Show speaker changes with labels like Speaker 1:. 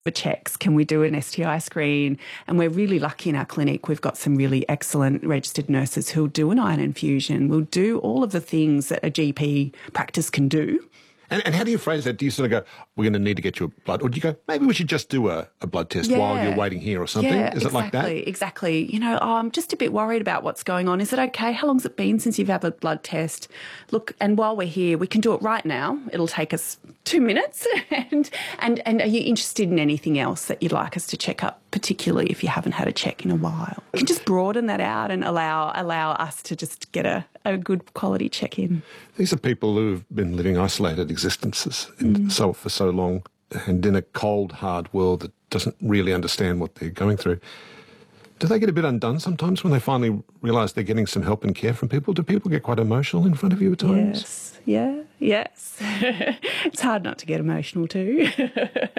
Speaker 1: the checks? Can we do an STI screen? And we're really lucky in our clinic. We've got some really excellent registered nurses who'll do an iron infusion. We'll do all of the things that a GP practice can do.
Speaker 2: And how do you phrase that? Do you sort of go, we're going to need to get you a blood? Or do you go, maybe we should just do a blood test while you're waiting here or something?
Speaker 1: Yeah,
Speaker 2: Is it like that?
Speaker 1: Exactly. You know, I'm just a bit worried about what's going on. Is it okay? How long's it been since you've had a blood test? Look, and while we're here, we can do it right now. It'll take us 2 minutes. And are you interested in anything else that you'd like us to check up, particularly if you haven't had a check in a while? You can just broaden that out and allow us to just get a good quality check-in.
Speaker 2: These are people who've been living isolated existences for so long and in a cold, hard world that doesn't really understand what they're going through. Do they get a bit undone sometimes when they finally realise they're getting some help and care from people? Do people get quite emotional in front of you at times?
Speaker 1: Yes. It's hard not to get emotional too.